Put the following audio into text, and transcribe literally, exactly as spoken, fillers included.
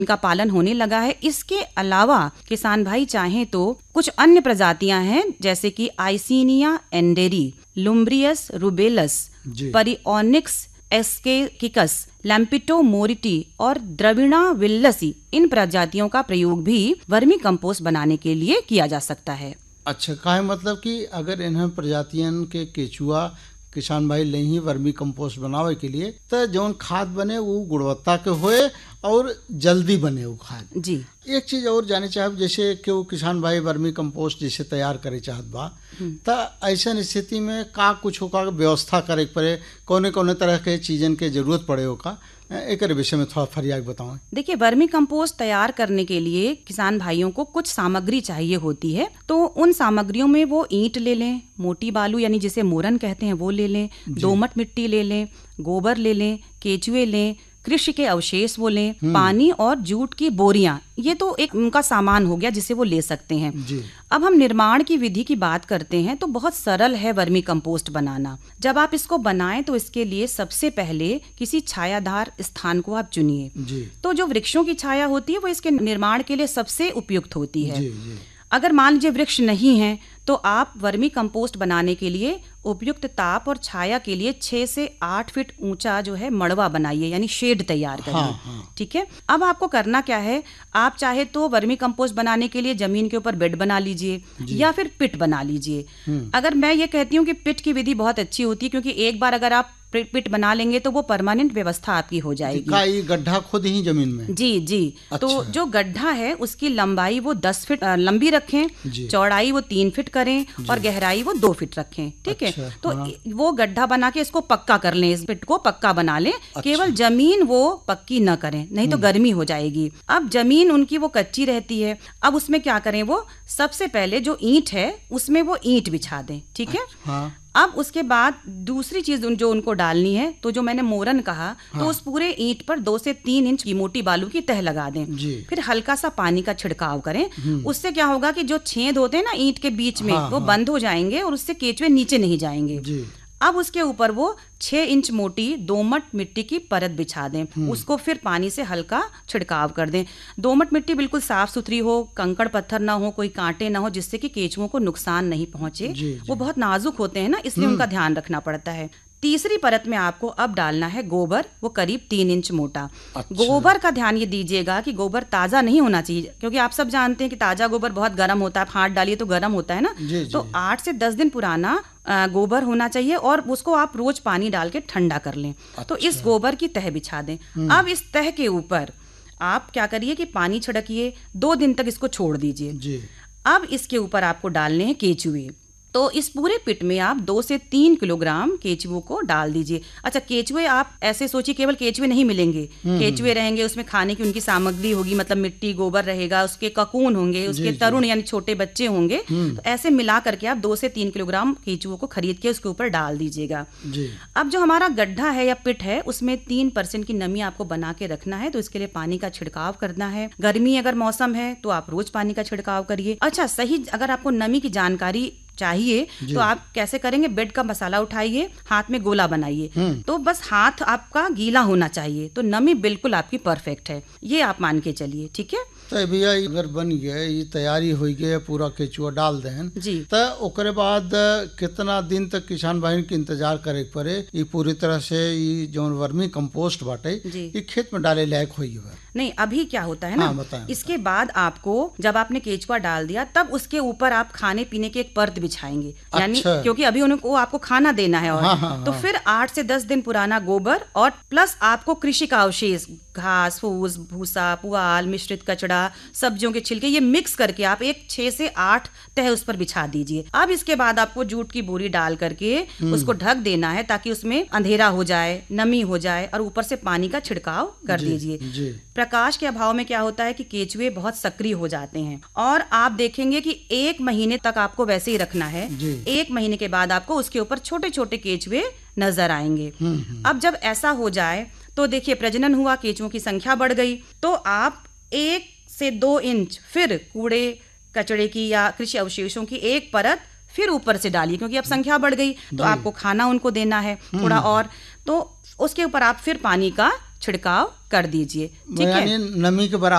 इनका पालन होने लगा है। इसके अलावा किसान भाई चाहें तो कुछ अन्य प्रजातियां हैं जैसे कि आइसिनिया एंडेरी, लुम्ब्रियस रूबेलस, परिओनिक्स एस्केकिकस, लैम्पिटो मोरिटी और द्रविणा विल्लसी, इन प्रजातियों का प्रयोग भी वर्मी कंपोस्ट बनाने के लिए किया जा सकता है। अच्छा, काहे मतलब कि अगर इन प्रजातियन के केचुआ किसान भाई ले ही वर्मी कंपोस्ट बनावे के लिए तो जौन खाद बने वो गुणवत्ता के होए और जल्दी बने वो खाद। जी, एक चीज और जाने चाहब, जैसे कि वो किसान भाई वर्मी कंपोस्ट जैसे तैयार करे चाहत बा तो ऐसा स्थिति में का कुछ होगा व्यवस्था करे पड़े, कौने कौने तरह के चीजन के जरूरत पड़े होगा, एक विषय में थोड़ा फरियाद बताओ। देखिए, वर्मी कंपोस्ट तैयार करने के लिए किसान भाइयों को कुछ सामग्री चाहिए होती है। तो उन सामग्रियों में वो ईंट ले लें, मोटी बालू यानी जिसे मोरन कहते हैं वो ले लें, दोमट मिट्टी ले लें, गोबर ले लें, केचुए लें, कृषि के अवशेष वो लें, पानी और जूट की बोरियां, ये तो एक उनका सामान हो गया जिसे वो ले सकते हैं। जी। अब हम निर्माण की विधि की बात करते हैं तो बहुत सरल है वर्मी कंपोस्ट बनाना। जब आप इसको बनाएं तो इसके लिए सबसे पहले किसी छायादार स्थान को आप चुनिए। तो जो वृक्षों की छाया होती है वो इसके निर्माण के लिए सबसे उपयुक्त होती है। जी, जी। अगर मान लीजिए वृक्ष नहीं है तो आप वर्मी कंपोस्ट बनाने के लिए उपयुक्त ताप और छाया के लिए छह से आठ फीट ऊंचा जो है मड़वा बनाइए, यानी शेड तैयार करिए। हाँ, हाँ। ठीक है। अब आपको करना क्या है, आप चाहे तो वर्मी कंपोस्ट बनाने के लिए जमीन के ऊपर बेड बना लीजिए या फिर पिट बना लीजिए। अगर मैं ये कहती हूँ कि पिट की विधि बहुत अच्छी होती है, क्योंकि एक बार अगर आप पिट बना लेंगे तो वो परमानेंट व्यवस्था आपकी हो जाएगी। का ये गड्ढा खुद ही जमीन में? जी जी। अच्छा। तो जो गड्ढा है उसकी लंबाई वो दस फीट लंबी रखें, चौड़ाई वो तीन फीट करें और गहराई वो दो फीट रखें। ठीक अच्छा, है। तो हाँ। वो गड्ढा बना के इसको पक्का कर लें, इस पिट को पक्का बना लें। अच्छा। केवल जमीन वो पक्की न करें, नहीं तो गर्मी हो जाएगी। अब जमीन उनकी वो कच्ची रहती है। अब उसमें क्या करें, वो सबसे पहले जो ईंट है उसमें वो ईंट बिछा दें। ठीक है। हाँ। अब उसके बाद दूसरी चीज जो उनको डालनी है, तो जो मैंने मोरन कहा, हाँ। तो उस पूरे ईंट पर दो से तीन इंच की मोटी बालू की तह लगा दें। फिर हल्का सा पानी का छिड़काव करें। उससे क्या होगा कि जो छेद होते हैं ना ईंट के बीच में, हाँ, वो हाँ। बंद हो जाएंगे और उससे केचुए नीचे नहीं जाएंगे। जी। अब उसके ऊपर वो छह इंच मोटी दोमट मिट्टी की परत बिछा दें। उसको फिर पानी से हल्का छिड़काव कर दें। दोमट मिट्टी बिल्कुल साफ सुथरी हो, कंकड़ पत्थर ना हो, कोई कांटे ना हो, जिससे कि केचुओं को नुकसान नहीं पहुंचे। जी, जी। वो बहुत नाजुक होते हैं ना, इसलिए उनका ध्यान रखना पड़ता है। तीसरी परत में आपको अब डालना है गोबर, वो करीब तीन इंच मोटा। अच्छा। गोबर का ध्यान ये दीजिएगा कि गोबर ताज़ा नहीं होना चाहिए, क्योंकि आप सब जानते हैं कि ताज़ा गोबर बहुत गर्म होता है, आप हाथ डालिए तो गर्म होता है ना। जी, तो जी। आठ से दस दिन पुराना गोबर होना चाहिए और उसको आप रोज पानी डाल के ठंडा कर लें। अच्छा। तो इस गोबर की तह बिछा दें। अब इस तह के ऊपर आप क्या करिए कि पानी छिड़किए, दो दिन तक इसको छोड़ दीजिए। अब इसके ऊपर आपको डालने हैं केचुए। तो इस पूरे पिट में आप दो से तीन किलोग्राम केचुओं को डाल दीजिए। अच्छा, केचुए आप ऐसे सोचिए केवल केचुए नहीं मिलेंगे, केचुए रहेंगे, उसमें खाने की उनकी सामग्री होगी, मतलब मिट्टी गोबर रहेगा, उसके ककून होंगे, उसके तरुण यानी छोटे बच्चे होंगे। तो ऐसे मिला करके आप दो से तीन किलोग्राम केचुओं को खरीद के उसके ऊपर डाल दीजिएगा। अब जो हमारा गड्ढा है या पिट है उसमें तीन परसेंट की नमी आपको बना के रखना है, तो इसके लिए पानी का छिड़काव करना है। गर्मी अगर मौसम है तो आप रोज पानी का छिड़काव करिए। अच्छा, सही अगर आपको नमी की जानकारी चाहिए तो आप कैसे करेंगे, बेड का मसाला उठाइए, हाथ में गोला बनाइए, तो बस हाथ आपका गीला होना चाहिए, तो नमी बिल्कुल आपकी परफेक्ट है, ये आप मान के चलिए। ठीक है। तो भैया अगर बन गया, ये तैयारी हो गई, पूरा केचुआ डाल दें जी, तो ओकरे बाद कितना दिन तक किसान भाई के इंतजार करे पड़े ये पूरी तरह से ये जो वर्मी कंपोस्ट बाटे ये खेत में डाले लायक हो गया? नहीं, अभी क्या होता है ना, हाँ, बताएं, इसके बताएं। बाद आपको जब आपने केचुआ डाल दिया तब उसके ऊपर आप खाने पीने की एक परत बिछाएंगे। अच्छा। यानी क्योंकि अभी उनको आपको खाना देना है और हाँ, हाँ, तो हाँ। फिर आठ से दस दिन पुराना गोबर और प्लस आपको कृषि का अवशेष, घास फूस, भूसा, पुआल, मिश्रित कचड़ा, सब्जियों के छिलके, ये मिक्स करके आप एक छह से आठ तह उस पर बिछा दीजिए। अब इसके बाद आपको जूट की बोरी डाल करके उसको ढक देना है ताकि उसमें अंधेरा हो जाए, नमी हो जाए, और ऊपर से पानी का छिड़काव कर दीजिए। प्रकाश के अभाव में क्या होता है कि केचुए बहुत सक्रिय हो जाते हैं और आप देखेंगे कि एक महीने तक आपको वैसे ही रखना है। एक महीने के बाद आपको उसके ऊपर छोटे छोटे केचुए नजर आएंगे। अब जब ऐसा हो जाए तो देखिए प्रजनन हुआ, केचुओं की संख्या बढ़ गई, तो आप एक से दो इंच फिर कूड़े कचड़े की या कृषि अवशेषों की एक परत फिर ऊपर से डालिए, क्योंकि अब संख्या बढ़ गई तो आपको खाना उनको देना है थोड़ा और, तो उसके ऊपर आप फिर पानी का छिड़काव कर दीजिए। ठीक है, नमी के बराबर